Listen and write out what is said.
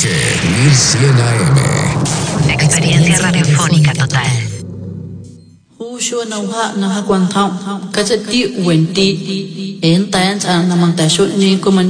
G 1100 AM. Experiencia radiofónica total. Shua nauha naha kwantau kacati wenti en tayan sa namang tasyo ni kuman